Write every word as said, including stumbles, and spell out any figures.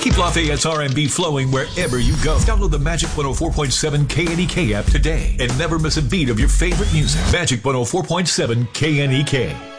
Keep Lafayette's R and B flowing wherever you go. Download the Magic one oh four point seven K N E K app today and never miss a beat of your favorite music. Magic one oh four point seven K N E K.